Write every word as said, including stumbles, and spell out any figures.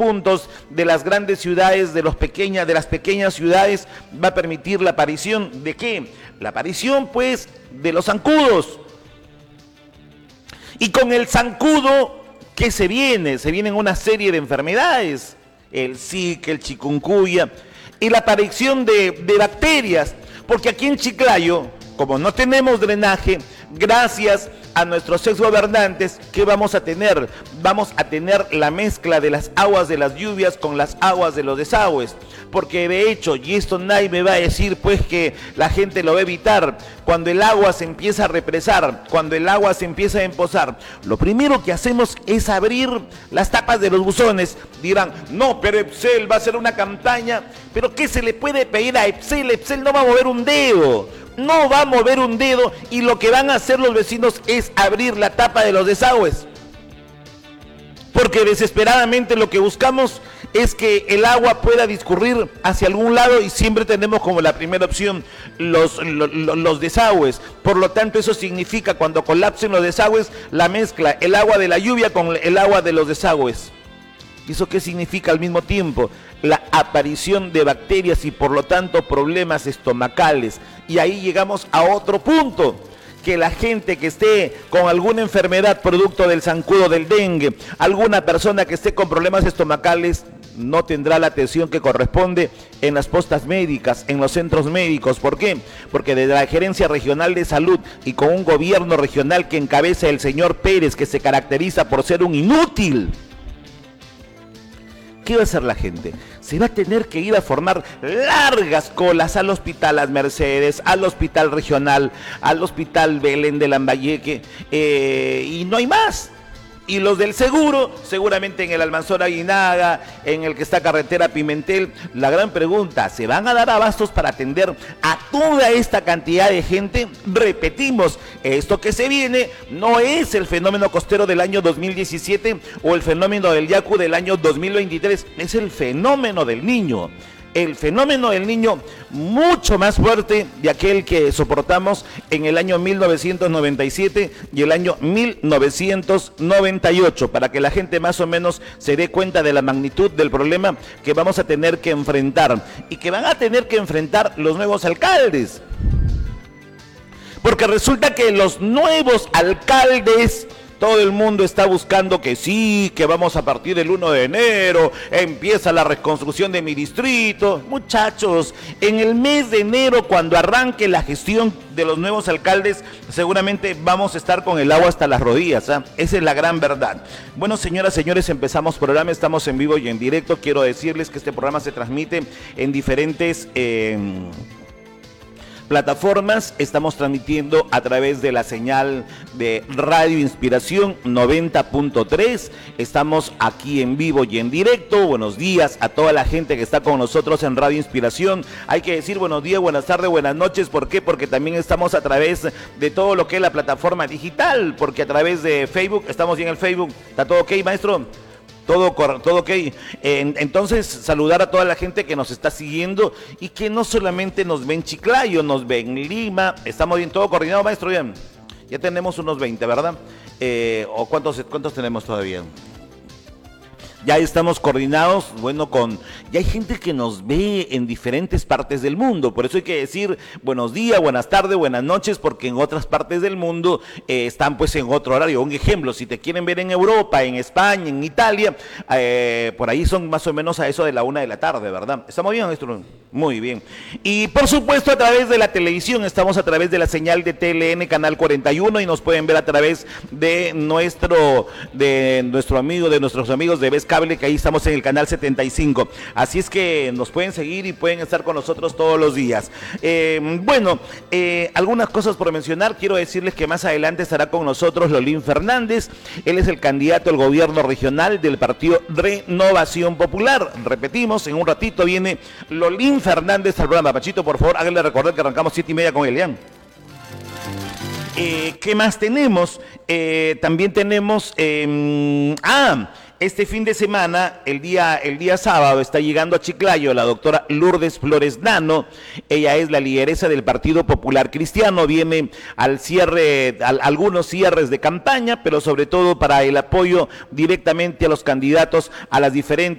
puntos de las grandes ciudades, de, los pequeñas, de las pequeñas ciudades, va a permitir la aparición ¿de qué? La aparición, pues, de los zancudos. Y con el zancudo, ¿qué se viene? Se vienen una serie de enfermedades, el Zika, el chikungunya, y la aparición de, de bacterias, porque aquí en Chiclayo, como no tenemos drenaje, gracias a nuestros exgobernantes, ¿qué vamos a tener? Vamos a tener la mezcla de las aguas de las lluvias con las aguas de los desagües, porque de hecho, y esto nadie me va a decir pues que la gente lo va a evitar, cuando el agua se empieza a represar, cuando el agua se empieza a empozar, lo primero que hacemos es abrir las tapas de los buzones. Dirán, no, pero Epsel va a hacer una campaña, pero ¿qué se le puede pedir a Epsel? Epsel no va a mover un dedo. No va a mover un dedo y lo que van a hacer los vecinos es abrir la tapa de los desagües. Porque desesperadamente lo que buscamos es que el agua pueda discurrir hacia algún lado y siempre tenemos como la primera opción los, los, los desagües. Por lo tanto, eso significa cuando colapsen los desagües, la mezcla, el agua de la lluvia con el agua de los desagües. ¿Y eso qué significa al mismo tiempo? La aparición de bacterias y por lo tanto problemas estomacales. Y ahí llegamos a otro punto, que la gente que esté con alguna enfermedad producto del zancudo, del dengue, alguna persona que esté con problemas estomacales, no tendrá la atención que corresponde en las postas médicas, en los centros médicos. ¿Por qué? Porque desde la Gerencia Regional de Salud y con un gobierno regional que encabeza el señor Pérez, que se caracteriza por ser un inútil, ¿qué va a hacer la gente? Se va a tener que ir a formar largas colas al Hospital Las Mercedes, al Hospital Regional, al Hospital Belén de Lambayeque, eh, y no hay más. Y los del seguro, seguramente en el Almanzora Aguinaga, en el que está Carretera Pimentel, la gran pregunta, ¿se van a dar abastos para atender a toda esta cantidad de gente? Repetimos, esto que se viene no es el fenómeno costero del año dos mil diecisiete o el fenómeno del Yaku del año dos mil veintitrés, es el fenómeno del Niño. El fenómeno del Niño mucho más fuerte de aquel que soportamos en el año mil novecientos noventa y siete y el año mil novecientos noventa y ocho, para que la gente más o menos se dé cuenta de la magnitud del problema que vamos a tener que enfrentar y que van a tener que enfrentar los nuevos alcaldes. Porque resulta que los nuevos alcaldes, todo el mundo está buscando que sí, que vamos a partir del uno de enero, empieza la reconstrucción de mi distrito. Muchachos, en el mes de enero, cuando arranque la gestión de los nuevos alcaldes, seguramente vamos a estar con el agua hasta las rodillas, ¿eh? Esa es la gran verdad. Bueno, señoras, señores, empezamos programa, estamos en vivo y en directo. Quiero decirles que este programa se transmite en diferentes Eh, plataformas. Estamos transmitiendo a través de la señal de Radio Inspiración noventa punto tres. Estamos aquí en vivo y en directo. Buenos días a toda la gente que está con nosotros en Radio Inspiración. Hay que decir buenos días, buenas tardes, buenas noches. ¿Por qué? Porque también estamos a través de todo lo que es la plataforma digital, porque a través de Facebook, estamos bien en el Facebook. ¿Está todo ok, maestro? Todo, todo ok. Entonces, saludar a toda la gente que nos está siguiendo y que no solamente nos ve en Chiclayo, nos ve en Lima. Estamos bien, todo coordinado, maestro. Bien, ya tenemos unos veinte, ¿verdad? Eh, ¿O cuántos, cuántos tenemos todavía? Ya estamos coordinados, bueno, con... Ya hay gente que nos ve en diferentes partes del mundo, por eso hay que decir buenos días, buenas tardes, buenas noches, porque en otras partes del mundo eh, están pues en otro horario. Un ejemplo, si te quieren ver en Europa, en España, en Italia, eh, por ahí son más o menos a eso de la una de la tarde, ¿verdad? ¿Estamos bien, maestro? Muy bien. Y por supuesto a través de la televisión, estamos a través de la señal de T L N Canal cuarenta y uno y nos pueden ver a través de nuestro, de nuestro amigo, de nuestros amigos de Vez Cable, que ahí estamos en el canal setenta y cinco. Así es que nos pueden seguir y pueden estar con nosotros todos los días. Eh, bueno, eh, algunas cosas por mencionar. Quiero decirles que más adelante estará con nosotros Lolín Fernández. Él es el candidato al gobierno regional del partido Renovación Popular. Repetimos, en un ratito viene Lolín Fernández al programa. Pachito, por favor, háganle recordar que arrancamos siete y media con Elian. Eh, ¿Qué más tenemos? Eh, también tenemos... Eh, ah... Este fin de semana, el día, el día sábado, está llegando a Chiclayo la doctora Lourdes Flores Nano. Ella es la lideresa del Partido Popular Cristiano. Viene al cierre, a, algunos cierres de campaña, pero sobre todo para el apoyo directamente a los candidatos a las diferentes